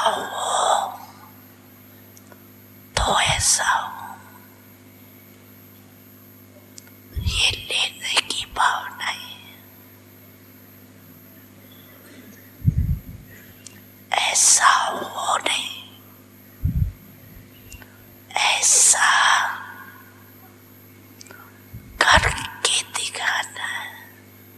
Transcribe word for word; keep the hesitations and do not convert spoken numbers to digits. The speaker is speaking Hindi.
हो तो ऐसा हो, ये लेने की भावना है। ऐसा हो नहीं